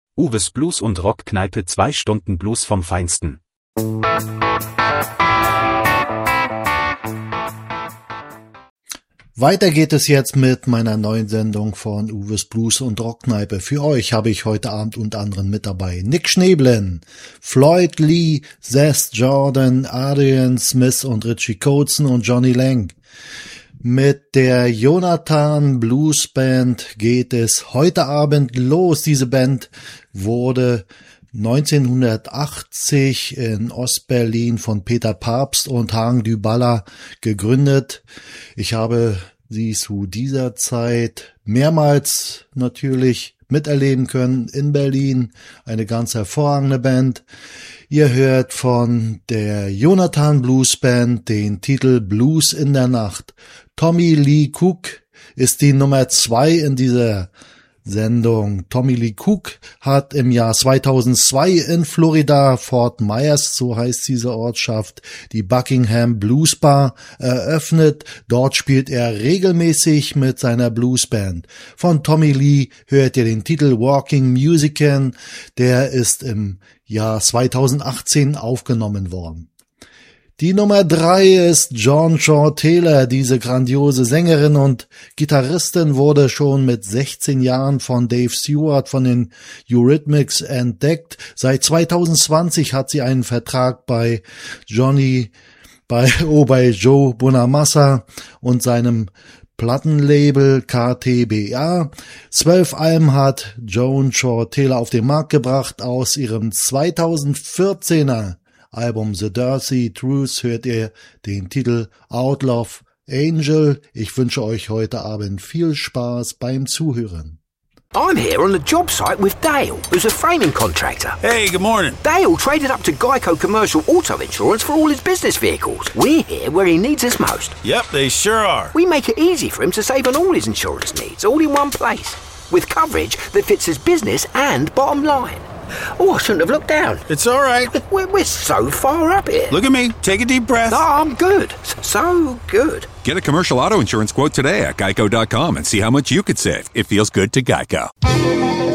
Uwes Blues und Rockkneipe, 2 Stunden Blues vom Feinsten. Weiter geht es jetzt mit meiner neuen Sendung von Uwes Blues und Rockkneipe. Für euch habe ich heute Abend unter anderem mit dabei Nick Schneeblen, Floyd Lee, Zest Jordan, Adrian Smith und Richie Kotzen und Johnny Lang. Mit der Jonathan Blues Band geht es heute Abend los. Diese Band wurde 1980 in Ostberlin von Peter Pabst und Hagen Dybala gegründet. Ich habe sie zu dieser Zeit mehrmals natürlich miterleben können in Berlin. Eine ganz hervorragende Band. Ihr hört von der Jonathan Blues Band den Titel Blues in der Nacht. Tommy Lee Cook ist die Nummer 2 in dieser Sendung. Tommy Lee Cook hat im Jahr 2002 in Florida, Fort Myers, so heißt diese Ortschaft, die Buckingham Blues Bar eröffnet. Dort spielt er regelmäßig mit seiner Bluesband. Von Tommy Lee hört ihr den Titel Walking Musician. Der ist im Jahr 2018 aufgenommen worden. Die Nummer 3 ist John Shaw Taylor. Diese grandiose Sängerin und Gitarristin wurde schon mit 16 Jahren von Dave Stewart von den Eurythmics entdeckt. Seit 2020 hat sie einen Vertrag bei Joe Bonamassa und seinem Plattenlabel KTBA. 12 Alben hat Joan Shaw Taylor auf den Markt gebracht. Aus ihrem 2014er Album The Dirty Truth hört ihr den Titel Outlaw Angel. Ich wünsche euch heute Abend viel Spaß beim Zuhören. I'm here on the job site with Dale, who's a framing contractor. Hey, good morning. Dale traded up to Geico Commercial Auto Insurance for all his business vehicles. We're here where he needs us most. Yep, they sure are. We make it easy for him to save on all his insurance needs, all in one place, with coverage that fits his business and bottom line. Oh, I shouldn't have looked down. It's all right. We're so far up here. Look at me. Take a deep breath. No, I'm good. So good. Get a commercial auto insurance quote today at geico.com and see how much you could save. It feels good to Geico.